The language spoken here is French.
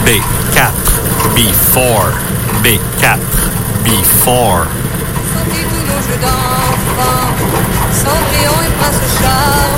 B4, B4, B4, B4. Sortez tous nos jeux d'enfants, Cendrillon et Prince Charles.